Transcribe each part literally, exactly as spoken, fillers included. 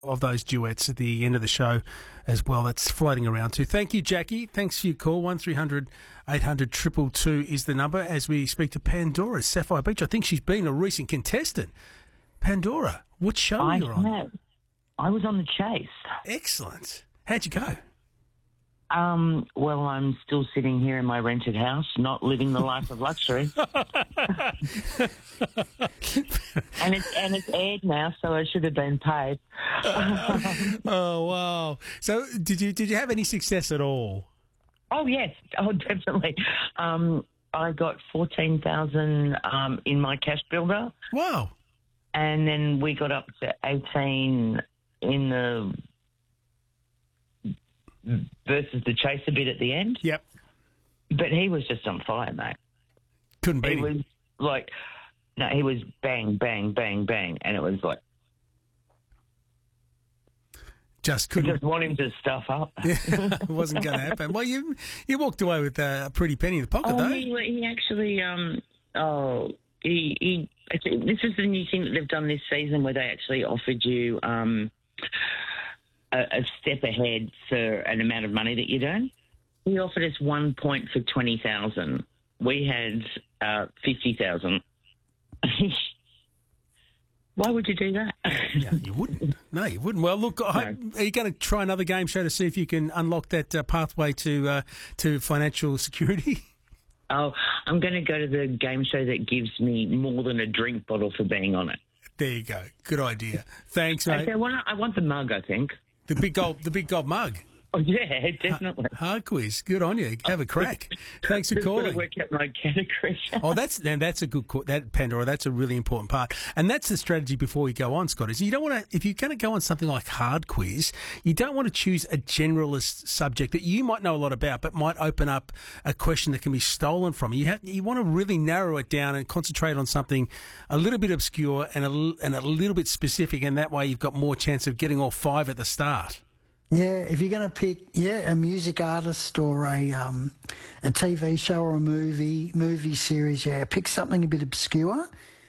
of those duets at the end of the show as well. That's floating around too. Thank you, Jackie. Thanks for your call. one three hundred eight hundred two two two is the number as we speak to Pandora, Sapphire Beach. I think she's been a recent contestant. Pandora, what show I are you on? have. I was on The Chase. Excellent. How'd you go? Um, well, I'm still sitting here in my rented house, not living the life of luxury. and it's and it's aired now, so I should have been paid. Oh wow! So did you did you have any success at all? Oh yes, oh definitely. Um, I got fourteen thousand um, in my cash builder. Wow! And then we got up to eighteen in the versus The Chase a bit at the end. Yep. But he was just on fire, mate. Couldn't beat He him. was like, no, he was bang, bang, bang, bang, and it was like, Just I couldn't. just want him to stuff up. It wasn't going to happen. Well, you you walked away with uh, a pretty penny in the pocket, Oh, though. he, he actually, um, oh, he, he, I think this is the new thing that they've done this season where they actually offered you um, a, a step ahead for an amount of money that you'd earn. He offered us one point for twenty thousand. We had uh, fifty thousand. Why would you do that? Yeah, you wouldn't. No, you wouldn't. Well, look, I hope, are you going to try another game show to see if you can unlock that uh, pathway to uh, to financial security? Oh, I'm going to go to the game show that gives me more than a drink bottle for being on it. There you go. Good idea. Thanks, mate. Okay, well, I want the mug, I think. The big gold, the big gold mug. Oh, yeah, definitely. Hard quiz. Good on you. Have a crack. Thanks for Just gotta calling. work out my category. Oh, that's and that's a good call. That Pandora, that's a really important part, and that's the strategy before you go on, Scott. Is you don't want to if you're going to go on something like hard quiz, you don't want to choose a generalist subject that you might know a lot about, but might open up a question that can be stolen from you. You, have, you want to really narrow it down and concentrate on something a little bit obscure and a, and a little bit specific, and that way you've got more chance of getting all five at the start. Yeah, if you're going to pick, yeah, a music artist or a um, a T V show or a movie movie series, yeah, pick something a bit obscure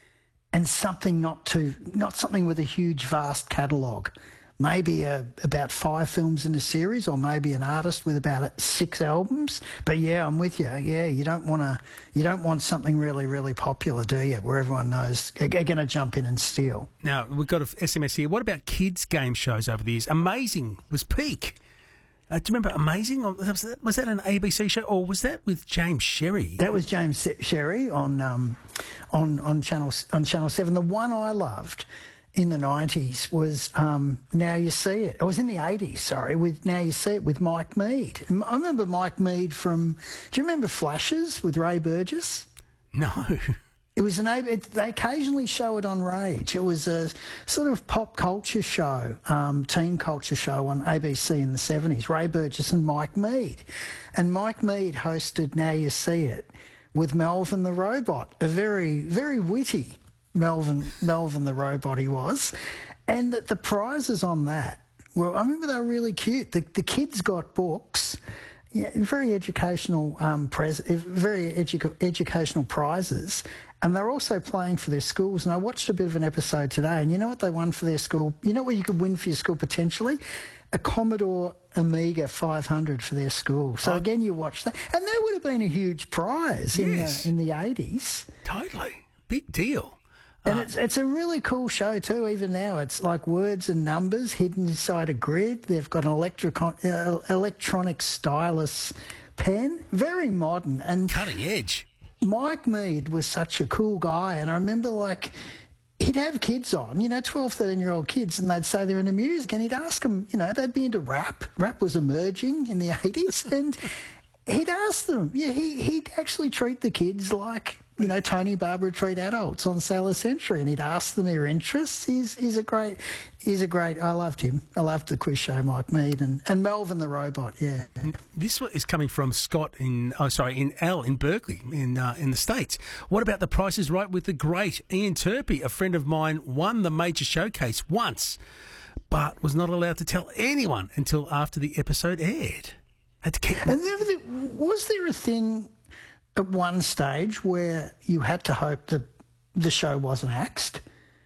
and something not too, not something with a huge, vast catalogue. Maybe a, about five films in a series, or maybe an artist with about six albums. But yeah, I'm with you. Yeah, you don't want to, you don't want something really, really popular, do you? Where everyone knows they're going to jump in and steal. Now we've got an S M S here. What about kids' game shows over the years? Amazing was peak. Uh, do you remember Amazing? Was that, was that an A B C show, or was that with James Sherry? That was James Sherry on um, on on channel on Channel Seven. The one I loved in the nineties was um, Now You See It. It was in the eighties, sorry, with Now You See It with Mike Mead. I remember Mike Mead from, do you remember Flashes with Ray Burgess? No. It was an, it, they occasionally show it on Rage. It was a sort of pop culture show, um, teen culture show on A B C in the seventies, Ray Burgess and Mike Mead. And Mike Mead hosted Now You See It with Melvin the Robot, a very, very witty Melvin, Melvin the Robot he was. And the, the prizes on that, well, I remember they were really cute. The, the kids got books, yeah, very educational, um, pres- very edu- educational prizes. And they're also playing for their schools. And I watched a bit of an episode today, and you know what they won for their school? You know what you could win for your school potentially? A Commodore Amiga five hundred for their school. So oh. again, you watch that. And that would have been a huge prize Yes. in the, in the eighties. Totally. Big deal. And Uh, it's it's a really cool show too. Even now, it's like words and numbers hidden inside a grid. They've got an electric uh, electronic stylus pen, very modern. And cutting edge. Mike Mead was such a cool guy, and I remember like he'd have kids on, you know, twelve, thirteen-year-old kids, and they'd say they're into music, and he'd ask them, you know, they'd be into rap. Rap was emerging in the eighties, and he'd ask them, yeah, he, he'd actually treat the kids like, you know, Tony Barber would treat adults on Sailor Century, and he'd ask them their interests. He's he's a great, he's a great, I loved him. I loved the quiz show, Mike Mead, and, and Melvin the Robot, yeah. This is coming from Scott in, oh, sorry, in Al in Berkeley, in uh, in the States. What about The Price is Right with the great Ian Turpie? A friend of mine won the major showcase once, but was not allowed to tell anyone until after the episode aired. Had to keep. And there, was there a thing at one stage where you had to hope that the show wasn't axed?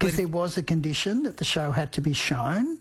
because there was a condition that the show had to be shown.